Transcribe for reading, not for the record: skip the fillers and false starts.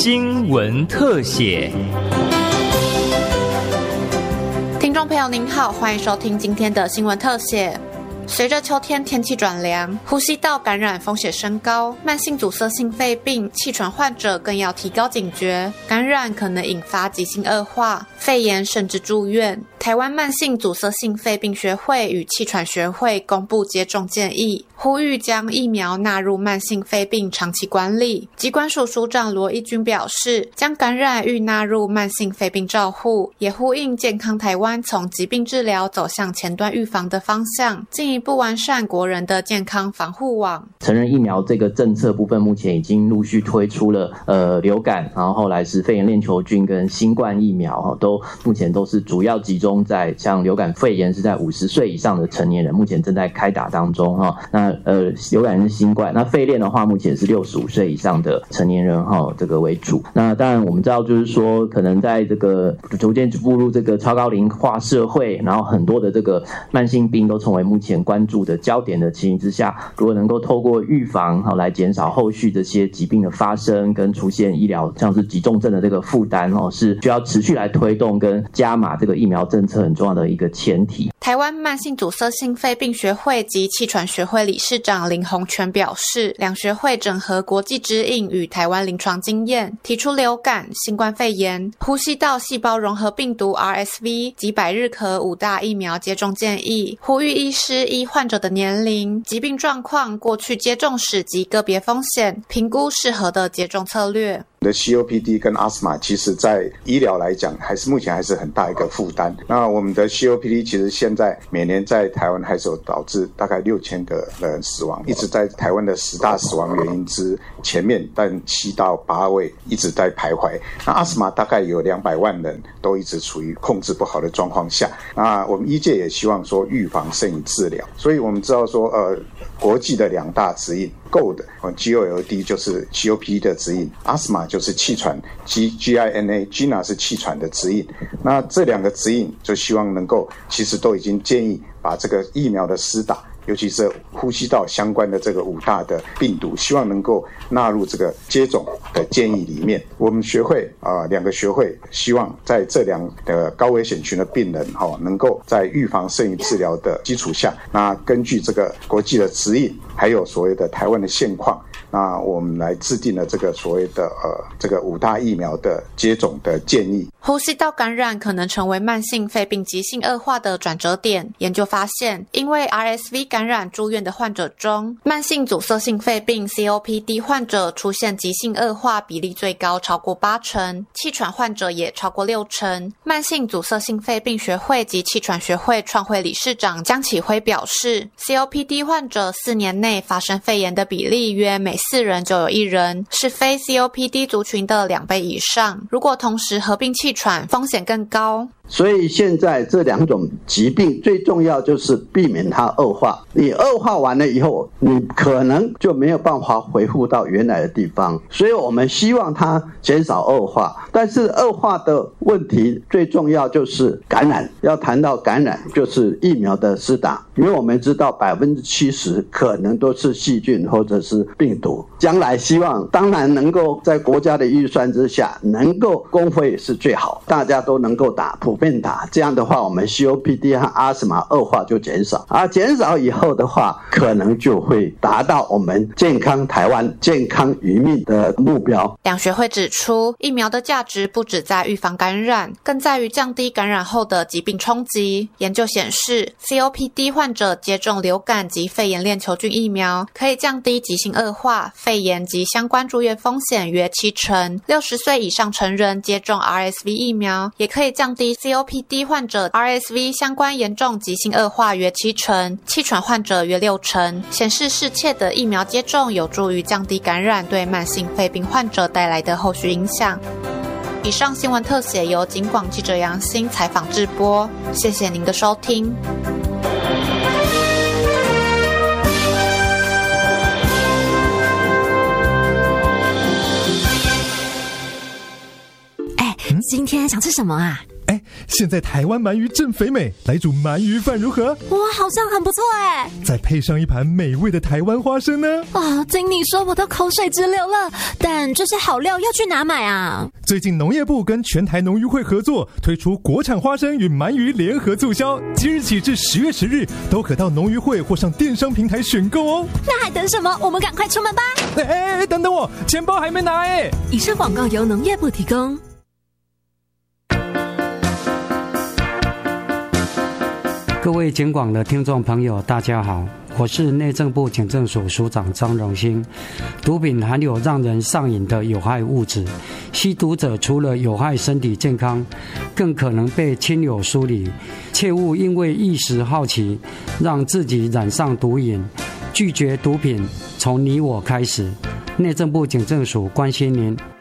新闻特写。 听众朋友您好，欢迎收听今天的新闻特写。随着秋天天气转凉，呼吸道感染风险升高，慢性阻塞性肺病、气喘患者更要提高警觉，感染可能引发急性恶化、肺炎甚至住院。台湾慢性阻塞性肺病学会与气喘学会公布接种建议，呼吁将疫苗纳入慢性肺病长期管理。疾管署署长罗一军表示，将感染预纳入慢性肺病照护，也呼应健康台湾从疾病治疗走向前端预防的方向，进一步完善国人的健康防护网。 成人疫苗这个政策部分，目前已经陆续推出了流感，然后后来是肺炎链球菌跟新冠疫苗，目前都是主要集中在像流感肺炎是在50岁以上的成年人，目前正在开打当中哈。那流感是新冠，那肺链的话目前是65岁以上的成年人哈，这个为主。那当然我们知道就是说，可能在这个逐渐步入这个超高龄化社会，然后很多的这个慢性病都成为目前关注的焦点的情形之下，如果能够透过预防来减少后续这些疾病的发生跟出现医疗像是急重症的这个负担是需要持续来推动跟加码这个疫苗政策很重要的一个前提。 台湾慢性阻塞性肺病学会及气喘学会理事长林宏全表示，两学会整合国际指引与台湾临床经验，提出流感、新冠肺炎、呼吸道细胞融合病毒 RSV 及百日咳5大疫苗接种建议，呼吁医师依患者的年龄、疾病状况、过去接种史及个别风险，评估适合的接种策略。 的 COPD 跟 asthma 其实在医疗来讲目前还是很大一个负担。那我们的 COPD 其实现在每年在台湾还是有导致大概6000个人死亡，一直在台湾的10大死亡原因之前面，但7到8位一直在徘徊。那 asthma 大概有200万人都一直处于控制不好的状况下。那我们医界也希望说预防胜于治疗，所以我们知道说国际的2大指引GOLD GOLD 就是 COPD 的指引， asthma 就是气喘 GINA 是气喘的指引。那这2个指引就希望能够其实都已经建议把这个疫苗的施打，尤其是呼吸道相关的这个5大的病毒，希望能够纳入这个接种的建议里面。我们学会2个学会希望在这2个高危险群的病人能够在预防胜于治疗的基础下，那根据这个国际的指引，还有所谓的台湾的现况，那我们来制定了这个所谓的这个5大疫苗的接种的建议。 呼吸道感染可能成为慢性肺病急性恶化的转折点。研究发现，因为 RSV 感染住院的患者中，慢性阻塞性肺病 COPD 患者出现急性恶化比例最高，超过80%，气喘患者也超过60%。慢性阻塞性肺病学会及气喘学会创会理事长江启辉表示， COPD 患者4年内发生肺炎的比例约每4人就有1人，是非 COPD 族群的2倍以上。如果同时合并气喘，风险更高。 所以现在这2种疾病最重要就是避免它恶化，你恶化完了以后，你可能就没有办法恢复到原来的地方，所以我们希望它减少恶化。但是恶化的问题最重要就是感染，要谈到感染就是疫苗的施打，因为我们知道70%可能都是细菌或者是病毒。将来希望当然能够在国家的预算之下能够公费是最好，大家都能够打普遍打，这样的话我们 COPD 和 asthma 恶化就减少，而减少以后的话可能就会达到我们健康台湾健康余命的目标。 两学会指出，疫苗的价值不只在预防感染，更在于降低感染后的疾病冲击。研究显示， COPD 患者接种流感及肺炎链球菌疫苗可以降低急性恶化、肺炎及相关住院风险约70%。60岁以上成人接种 RSV 疫苗也可以降低 COPD 患者 RSV 相关严重急性恶化约70%，气喘患者约60%，显示适切的疫苗接种有助于降低感染对慢性肺病患者带来的后续影响。以上新闻特写由警广记者杨欣采访制播，谢谢您的收听。 今天想吃什么啊？ 现在台湾鳗鱼正肥美，来煮鳗鱼饭如何？ 哇，好像很不错哎！ 再配上一盘美味的台湾花生呢？ 听你说我都口水直流了。但这些好料要去哪买啊？ 最近农业部跟全台农渔会合作，推出国产花生与鳗鱼联合促销，即日起至10月10日，都可到农渔会或上电商平台选购哦。 那还等什么？我们赶快出门吧！ 等等我，钱包还没拿哎！ 以上广告由农业部提供。 各位警广的听众朋友大家好，我是内政部警政署署长张荣兴。毒品含有让人上瘾的有害物质，吸毒者除了有害身体健康，更可能被亲友疏离，切勿因为一时好奇让自己染上毒瘾。拒绝毒品从你我开始，内政部警政署关心您。